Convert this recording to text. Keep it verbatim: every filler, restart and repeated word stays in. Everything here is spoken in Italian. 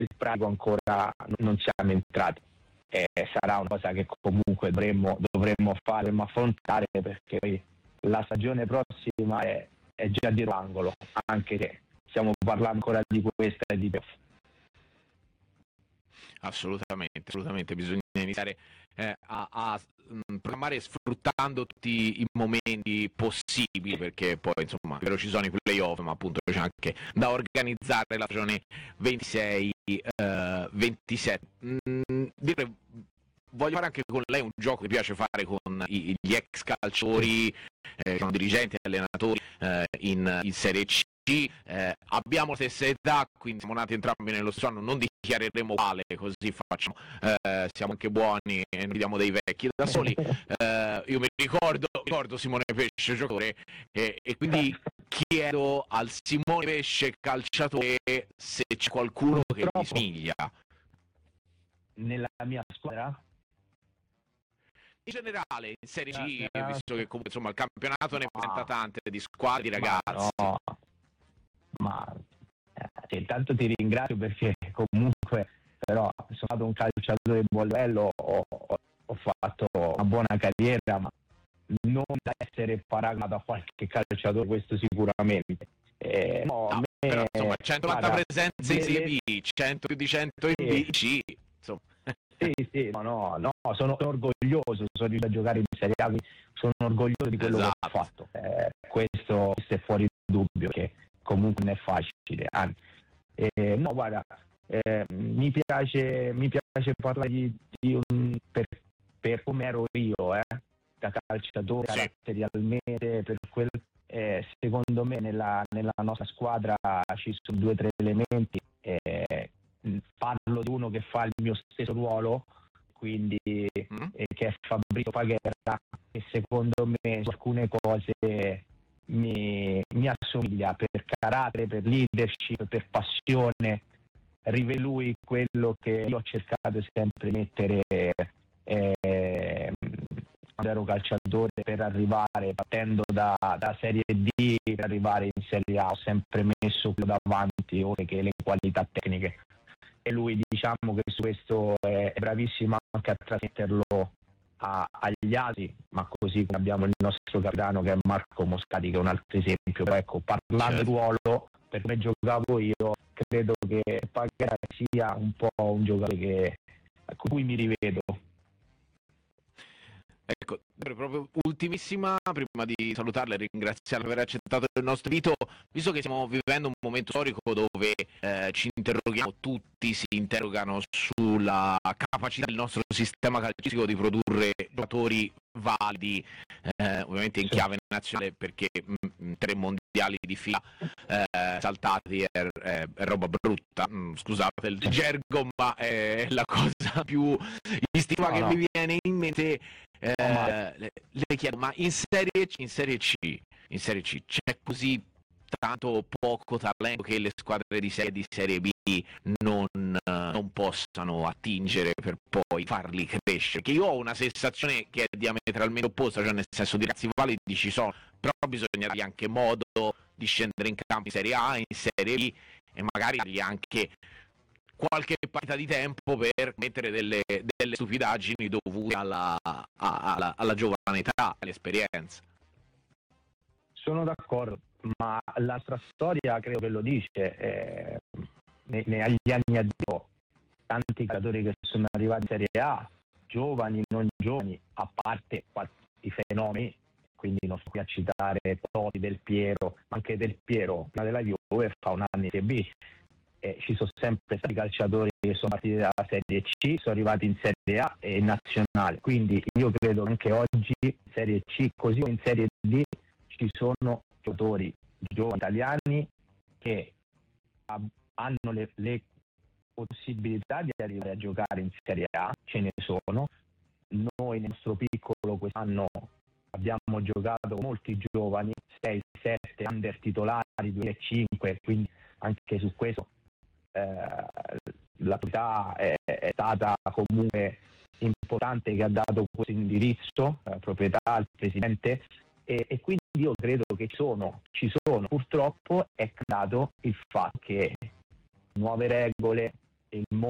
pratico ancora non siamo entrati. Eh, sarà una cosa che comunque dovremmo, dovremmo fare, dovremmo affrontare, perché poi la stagione prossima è, è già dietro l'angolo, anche se stiamo parlando ancora di questa e di più. Assolutamente, assolutamente, bisogna iniziare eh, a, a mh, programmare sfruttando tutti i momenti possibili, perché poi insomma è vero ci sono i playoff, ma appunto c'è anche da organizzare la stagione ventisei ventisette. Mm, dire, voglio fare anche con lei un gioco che piace fare con i, gli ex calciatori, eh, sono dirigenti, allenatori eh, in, in Serie C. Eh, abbiamo la stessa età, quindi siamo nati entrambi nello stesso anno, non dichiareremo quale, così facciamo, eh, siamo anche buoni e non diamo dei vecchi da soli. Eh, io mi ricordo, ricordo Simone Pesce giocatore, eh, e quindi chiedo al Simone Pesce calciatore se c'è qualcuno che gli somiglia. Nella mia squadra? In generale, in Serie C, visto che comunque insomma il campionato ne presenta tante di squadre, di ragazzi. No, ma eh, intanto ti ringrazio, perché comunque però sono stato un calciatore di buon livello, ho, ho, ho fatto una buona carriera, ma non da essere paragonato a qualche calciatore, questo sicuramente. Eh, no, no, me, però, insomma, centonovanta guarda, presenze in Serie B, cento più di cento in B C, insomma. Sì, sì, no, no, no, sono orgoglioso, sono riuscito a giocare in Serie A, sono orgoglioso di quello esatto. che ho fatto. Eh, questo, questo è fuori dubbio, che comunque non è facile. Anzi, eh, no, guarda, eh, mi piace, mi piace parlare di, di un, per, per come ero io, eh, da calciatore, sì. caratterialmente, per quel, eh, secondo me nella, nella nostra squadra ci sono due o tre elementi. Eh, parlo di uno che fa il mio stesso ruolo, quindi mm. eh, che è Fabrizio Pagherra, che secondo me su alcune cose mi, mi assomiglia per carattere, per leadership, per passione. Rive lui quello che io ho cercato sempre di mettere eh, quando ero calciatore, per arrivare, partendo da, da Serie D per arrivare in Serie A. Ho sempre messo quello davanti, oltre che le qualità tecniche. E lui, diciamo che su questo è bravissimo anche a trasmetterlo a, agli altri, ma così come abbiamo il nostro capitano che è Marco Moscati, che è un altro esempio. Però ecco, parlando certo. di ruolo, per come giocavo io, credo che Pagherra sia un po' un giocatore che, a cui mi rivedo. Ecco, proprio ultimissima, prima di salutarla e ringraziarla per aver accettato il nostro invito, visto che stiamo vivendo un momento storico dove eh, ci interroghiamo, tutti si interrogano sulla capacità del nostro sistema calcistico di produrre giocatori validi, eh, ovviamente in chiave nazionale, perché mh, tre mondiali di fila eh, saltati è, è, è roba brutta, mh, scusate il gergo, ma è la cosa più istintiva no, che no. mi viene in mente. Eh, le, le chiedo, ma in Serie C, in Serie C, in Serie C c'è così tanto poco talento che le squadre di Serie, di serie B non, non possano attingere per poi farli crescere? Che io ho una sensazione che è diametralmente opposta, cioè nel senso di ragazzi validi ci sono, però bisogna dargli anche modo di scendere in campo in Serie A, in Serie B, e magari dargli anche qualche partita di tempo per mettere delle, delle stupidaggini dovute alla, alla, alla giovane età, all'esperienza. Sono d'accordo, ma la nostra storia credo che lo dice. Eh, ne, ne agli anni addio, tanti giocatori che sono arrivati in Serie A, giovani, non giovani, a parte i fenomeni, quindi non sto qui a citare Totti, Del Piero, ma anche Del Piero prima della Juve fa un anno in Serie B. Eh, ci sono sempre stati calciatori che sono partiti dalla Serie C, sono arrivati in Serie A e in Nazionale, quindi io credo che anche oggi in Serie C, così come in Serie D, ci sono giocatori giovani italiani che hanno le, le possibilità di arrivare a giocare in Serie A, ce ne sono. Noi nel nostro piccolo quest'anno abbiamo giocato molti giovani, sei sette under titolari, duemilacinque, quindi anche su questo Eh, la proprietà è, è stata comunque importante, che ha dato questo indirizzo, la proprietà al presidente, e, e quindi io credo che sono, ci sono, purtroppo è creato il fatto che nuove regole, il